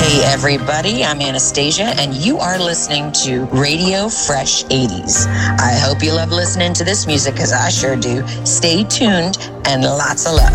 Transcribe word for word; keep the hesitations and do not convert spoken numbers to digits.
Hey everybody, I'm Anastasia and you are listening to Radio Fresh eighties. I hope you love listening to this music because I sure do. Stay tuned and lots of love.